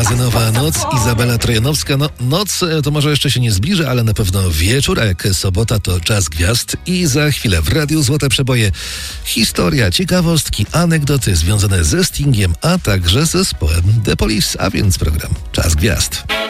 magazynowa Noc, Izabela Trojanowska. No, noc to może jeszcze się nie zbliża, ale na pewno wieczór, a jak sobota to czas gwiazd i za chwilę w Radiu Złote Przeboje historia, ciekawostki, anegdoty związane ze Stingiem, a także zespołem The Police, a więc program Czas Gwiazd.